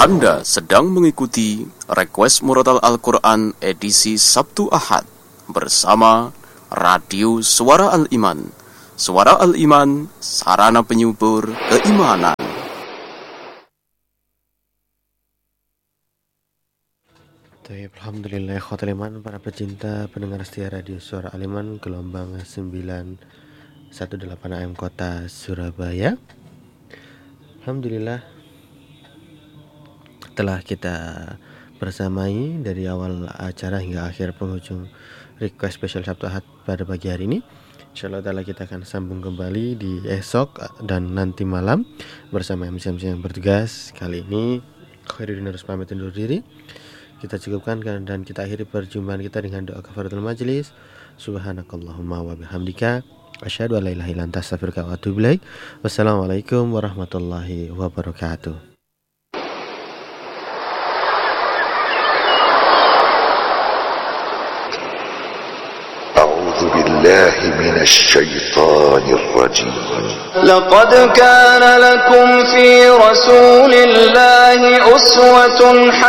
Anda sedang mengikuti Request Murotal Al-Quran edisi Sabtu Ahad bersama Radio Suara Al-Iman. Suara Al-Iman, sarana penyubur keimanan. Alhamdulillah, khotul iman para pecinta pendengar setia Radio Suara Al-Iman gelombang 918 AM Kota Surabaya. Alhamdulillah telah kita bersamai dari awal acara hingga akhir penghujung request spesial Sabtu Ahad pada pagi hari ini. Insyaallah ta'ala kita akan sambung kembali di esok dan nanti malam bersama MC yang bertugas. Kali ini Khairuddin harus pamit undur diri. Kita cukupkan dan kita akhiri perjumpaan kita dengan doa kafaratul majlis. Subhanakallahumma wa bihamdika asyhadu an la ilaha illa anta astaghfiruka wa atubu ilaik. Wassalamualaikum warahmatullahi wabarakatuh. A'udzu billahi minasy syaithanir rajim. Laqad kana lakum fi rasulillahi uswatun